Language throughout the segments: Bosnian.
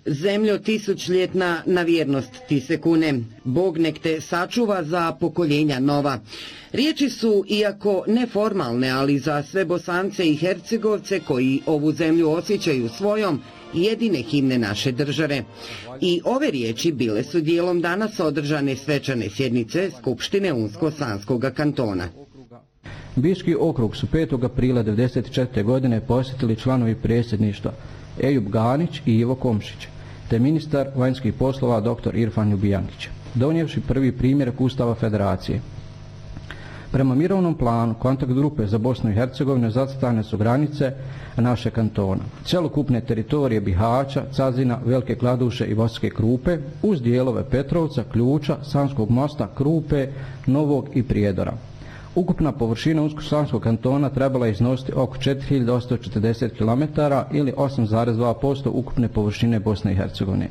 Zemljo tisućljetna, na vjernost ti se kunem. Bog nek te sačuva za pokoljenja nova. Riječi su, iako neformalne, ali za sve Bosance i Hercegovce koji ovu zemlju osjećaju svojom, jedine himne naše države. I ove riječi bile su dijelom danas održane svečane sjednice Skupštine Unsko-Sanskog kantona. Biški okrug su 5. aprila 1994. godine posjetili članovi predsjedništva Ejub Ganić i Ivo Komšić, te ministar vanjskih poslova dr. Irfan Ljubijankić, donijevši prvi primjerak Ustava Federacije. Prema mirovnom planu kontakt grupe za Bosnu i Hercegovinu zacrtane su granice naše kantona, celokupne teritorije Bihaća, Cazina, Velike Kladuše i Bosanske Krupe, uz dijelove Petrovca, Ključa, Sanskog mosta, Krupe, Novog i Prijedora. Ukupna površina Unsko-Sanskog kantona trebala iznositi oko 4840 km ili 8,2% ukupne površine Bosne i Hercegovine.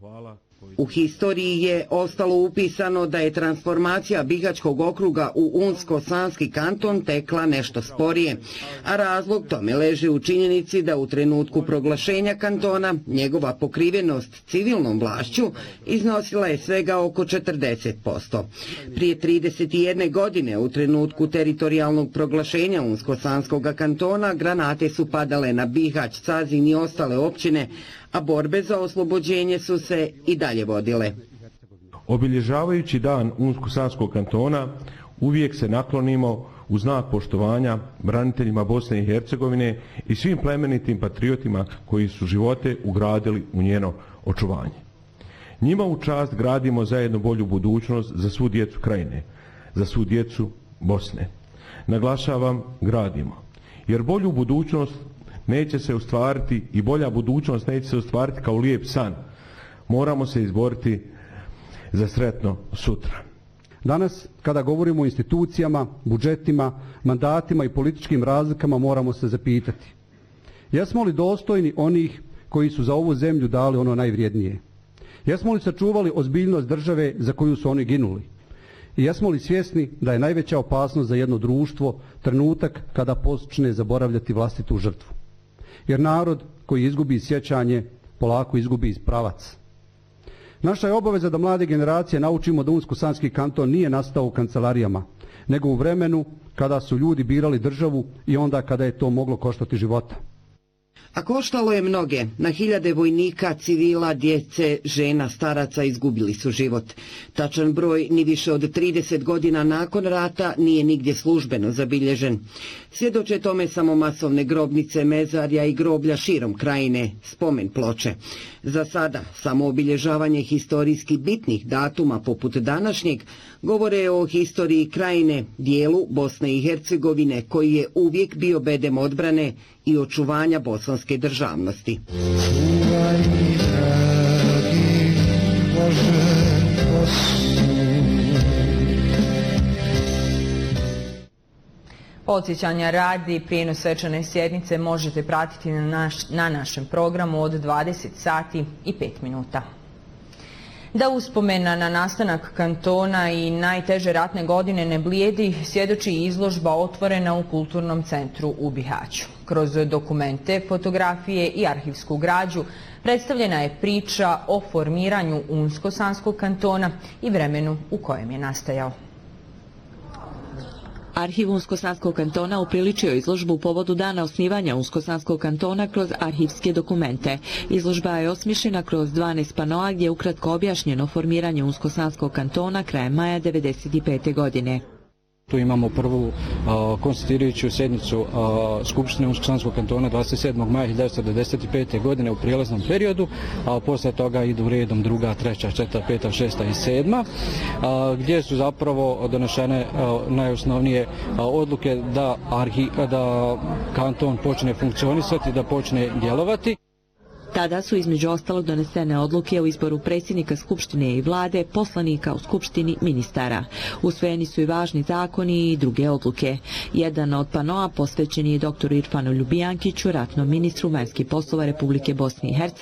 U historiji je ostalo upisano da je transformacija Bihaćkog okruga u Unsko-Sanski kanton tekla nešto sporije, a razlog tome leži u činjenici da u trenutku proglašenja kantona njegova pokrivenost civilnom vlašću iznosila je svega oko 40%. Prije 31 godine u trenutku teritorijalnog proglašenja Unsko-Sanskog kantona granate su padale na Bihać, Cazin i ostale općine, a borbe za oslobođenje su se i dalje vodile. Obilježavajući dan Unsko-Sanskog kantona uvijek se naklonimo u znak poštovanja braniteljima Bosne i Hercegovine i svim plemenitim patriotima koji su živote ugradili u njeno očuvanje. Njima u čast gradimo zajedno bolju budućnost za svu djecu krajine, za svu djecu Bosne. Naglašavam, gradimo, jer bolju budućnost neće se ostvariti i bolja budućnost neće se ostvariti kao lijep san. Moramo se izboriti za sretno sutra. Danas, kada govorimo o institucijama, budžetima, mandatima i političkim razlikama, moramo se zapitati: jesmo li dostojni onih koji su za ovu zemlju dali ono najvrijednije? Jesmo li sačuvali ozbiljnost države za koju su oni ginuli? I jesmo li svjesni da je najveća opasnost za jedno društvo trenutak kada počne zaboravljati vlastitu žrtvu? Jer narod koji izgubi sjećanje polako izgubi pravac. Naša je obaveza da mlade generacije naučimo da Unsko-Sanski kanton nije nastao u kancelarijama, nego u vremenu kada su ljudi birali državu i onda kada je to moglo koštati života. A koštalo je mnoge. Na hiljade vojnika, civila, djece, žena, staraca izgubili su život. Tačan broj ni više od 30 godina nakon rata nije nigdje službeno zabilježen. Svjedoče tome samo masovne grobnice, mezarja i groblja širom krajine, spomen ploče. Za sada samo obilježavanje historijski bitnih datuma poput današnjeg govore o historiji krajine, dijelu Bosne i Hercegovine koji je uvijek bio bedem odbrane i očuvanja bosanske državnosti. Podsjećanja radi, prijenos svečane sjednice možete pratiti na našem programu od 20 sati i 5 minuta. Da uspomena na nastanak kantona i najteže ratne godine ne blijedi, svjedoči izložba otvorena u Kulturnom centru u Bihaću. Kroz dokumente, fotografije i arhivsku građu predstavljena je priča o formiranju Unsko-Sanskog kantona i vremenu u kojem je nastajao. Arhiv Unsko-Sanskog kantona upriličio izložbu u povodu dana osnivanja Unsko-Sanskog kantona kroz arhivske dokumente. Izložba je osmišljena kroz 12 panoa gdje je ukratko objašnjeno formiranje Unsko-Sanskog kantona krajem maja 1995. godine. Tu imamo prvu konstituirajuću sjednicu Skupštine Unsko-Sanskog kantona 27. maja 1995. godine u prijelaznom periodu, a posle toga idu redom druga, treća, četvrta, peta, šesta i sedma, gdje su zapravo donešene najosnovnije odluke da kanton počne funkcionisati, da počne djelovati. Tada su između ostalog donesene odluke o izboru predsjednika Skupštine i vlade, poslanika u Skupštini, ministara. Usvojeni su i važni zakoni i druge odluke. Jedan od panoa posvećen je dr. Irfanu Ljubijankiću, ratnom ministru vanjskih poslova Republike Bosne i Hercegovine.